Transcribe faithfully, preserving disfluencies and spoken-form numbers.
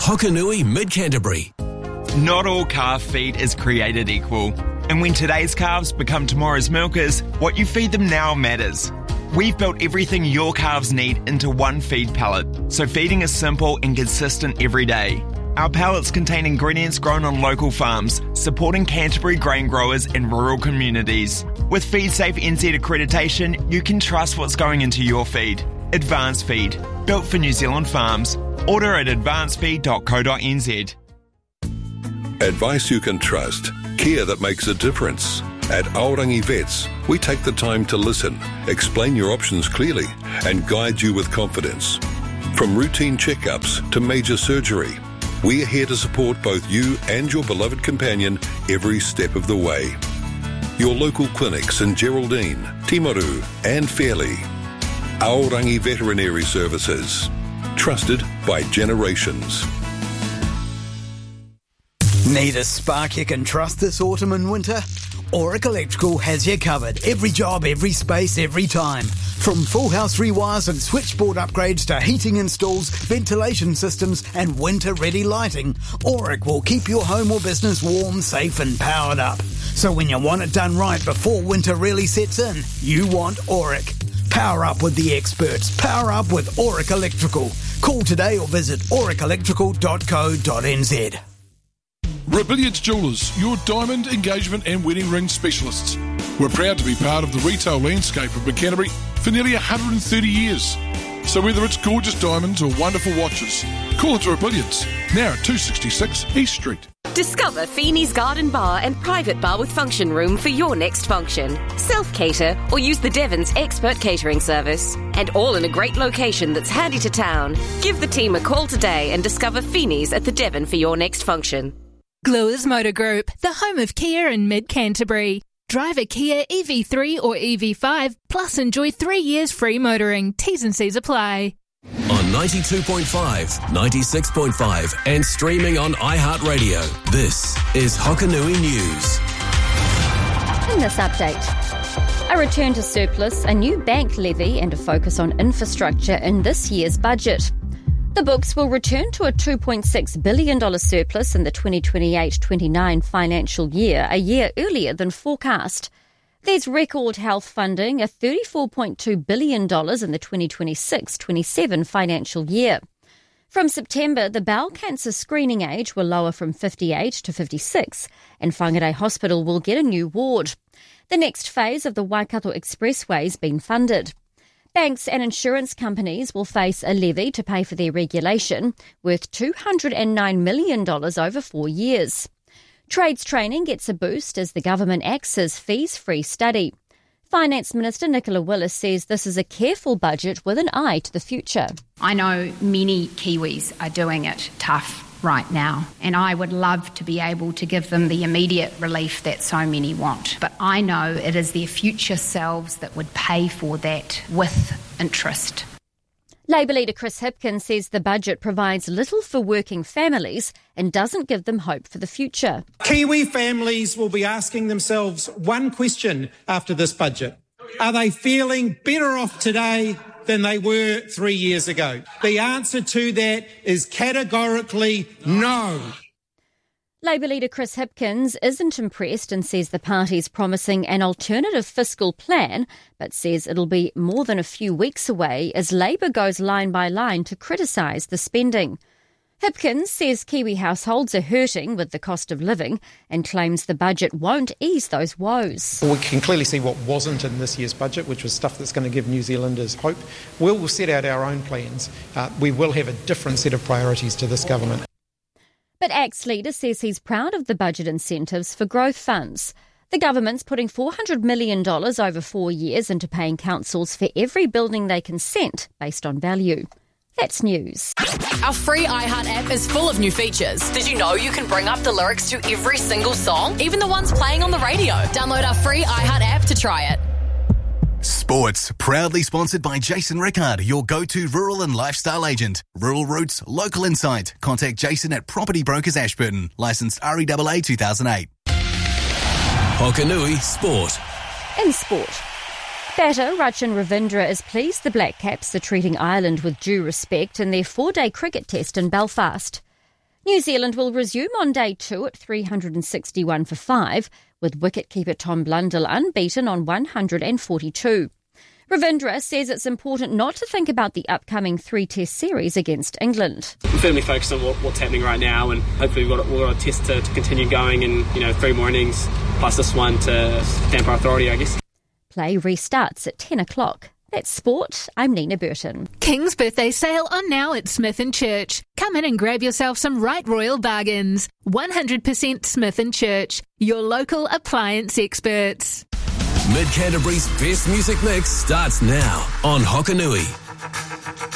Hokanui, Mid-Canterbury. Not all calf feed is created equal. And when today's calves become tomorrow's milkers, what you feed them now matters. We've built everything your calves need into one feed pallet, so feeding is simple and consistent every day. Our pallets contain ingredients grown on local farms, supporting Canterbury grain growers in rural communities. With FeedSafe N Z accreditation, you can trust what's going into your feed. Advanced Feed, built for New Zealand farms. Order at advanced feed dot co dot n z. Advice you can trust. Care that makes a difference. At Aorangi Vets, we take the time to listen, explain your options clearly, and guide you with confidence. From routine checkups to major surgery, we are here to support both you and your beloved companion every step of the way. Your local clinics in Geraldine, Timaru and Fairley. Aorangi Veterinary Services. Trusted by generations. Need a spark you can trust this autumn and winter? Auric Electrical has you covered. Every job, every space, every time. From full house rewires and switchboard upgrades to heating installs, ventilation systems and winter-ready lighting, Auric will keep your home or business warm, safe and powered up. So when you want it done right before winter really sets in, you want Auric. Power up with the experts. Power up with Auric Electrical. Call today or visit auric electrical dot co dot n z. Rebellions Jewellers, your diamond, engagement and wedding ring specialists. We're proud to be part of the retail landscape of Canterbury for nearly one hundred thirty years. So whether it's gorgeous diamonds or wonderful watches, call into Rebellions, now at two sixty-six East Street. Discover Feeney's Garden Bar and private bar with function room for your next function. Self-cater or use the Devon's expert catering service. And all in a great location that's handy to town. Give the team a call today and discover Feeney's at the Devon for your next function. Gluers Motor Group, the home of Kia in Mid-Canterbury. Drive a Kia E V three or E V five, plus enjoy three years free motoring. T's and C's apply. On ninety-two point five, ninety-six point five and streaming on iHeartRadio, this is Hokanui News. In this update, a return to surplus, a new bank levy and a focus on infrastructure in this year's budget. The books will return to a two point six billion dollars surplus in the twenty twenty-eight twenty-nine financial year, a year earlier than forecast. There's record health funding, a thirty-four point two billion dollars in the twenty twenty-six twenty-seven financial year. From September, the bowel cancer screening age will lower from fifty-eight to fifty-six, and Whangarei Hospital will get a new ward. The next phase of the Waikato Expressway has been funded. Banks and insurance companies will face a levy to pay for their regulation, worth two hundred nine million dollars over four years. Trades training gets a boost as the government axes fees-free study. Finance Minister Nicola Willis says this is a careful budget with an eye to the future. I know many Kiwis are doing it tough right now, and I would love to be able to give them the immediate relief that so many want. But I know it is their future selves that would pay for that with interest. Labour leader Chris Hipkins says the budget provides little for working families and doesn't give them hope for the future. Kiwi families will be asking themselves one question after this budget. Are they feeling better off today than they were three years ago? The answer to that is categorically no. Labour leader Chris Hipkins isn't impressed and says the party's promising an alternative fiscal plan, but says it'll be more than a few weeks away as Labour goes line by line to criticise the spending. Hipkins says Kiwi households are hurting with the cost of living and claims the budget won't ease those woes. We can clearly see what wasn't in this year's budget, which was stuff that's going to give New Zealanders hope. We'll set out our own plans. Uh, we will have a different set of priorities to this government. But A C T's leader says he's proud of the budget incentives for growth funds. The government's putting four hundred million dollars over four years into paying councils for every building they consent based on value. That's news. Our free iHeart app is full of new features. Did you know you can bring up the lyrics to every single song, even the ones playing on the radio? Download our free iHeart app to try it. Sports, proudly sponsored by Jason Rickard, your go-to rural and lifestyle agent. Rural roots, local insight. Contact Jason at Property Brokers Ashburton. Licensed R E A A two thousand eight. Hokanui Sport. In sport, batter Rachin Ravindra is pleased the Black Caps are treating Ireland with due respect in their four-day cricket test in Belfast. New Zealand will resume on day two at three hundred sixty-one for five, with wicketkeeper Tom Blundell unbeaten on one hundred forty-two. Ravindra says it's important not to think about the upcoming three-test series against England. We're firmly focused on what, what's happening right now, and hopefully we've got, we've got a test to, to continue going, and you know, three more innings plus this one to stamp our authority, I guess. Play restarts at ten o'clock. That's sport. I'm Nina Burton. King's birthday sale on now at Smith and Church. Come in and grab yourself some right royal bargains. one hundred percent Smith and Church, your local appliance experts. Mid Canterbury's best music mix starts now on Hokanui.